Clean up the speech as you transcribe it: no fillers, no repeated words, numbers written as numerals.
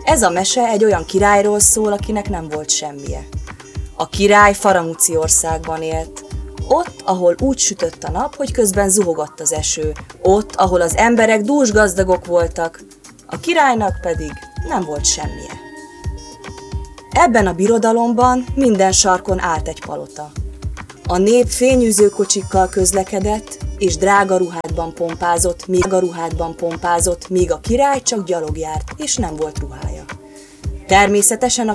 Ez a mese egy olyan királyról szól, akinek nem volt semmije. A király Faramúci országban élt. Ott, ahol úgy sütött a nap, hogy közben zuhogott az eső. Ott, ahol az emberek dúsgazdagok voltak. A királynak pedig nem volt semmije. Ebben a birodalomban minden sarkon állt egy palota. A nép fényűző kocsikkal közlekedett, és drága ruhádban pompázott, míg a király csak gyalog járt, és nem volt ruhája. Természetesen a